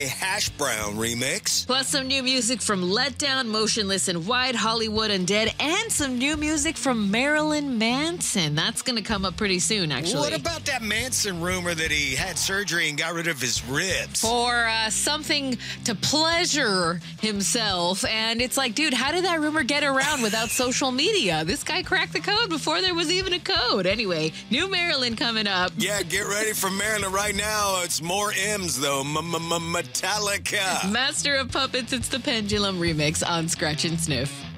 A Hash Brown remix. Plus some new music from Letdown, Motionless in White, Hollywood Undead, and some new music from Marilyn Manson. That's going to come up pretty soon, actually. What about that Manson rumor that he had surgery and got rid of his ribs? For something to pleasure himself. And it's like, dude, how did that rumor get around without social media? This guy cracked the code before there was even a code. Anyway, new Marilyn coming up. Yeah, get ready for Marilyn right now. It's more M's, though. Metallica. Master of Puppets, it's the Pendulum remix on Scratch and Sniff.